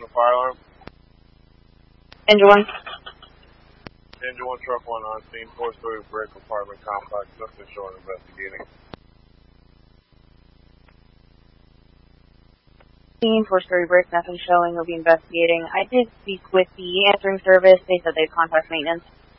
the fire alarm? Engine 1. Engine 1, truck 1 on scene, 4-story brick apartment complex, nothing showing investigating. Scene, 4-story brick, nothing showing, we'll be investigating. I did speak with the answering service. They said they'd contact maintenance.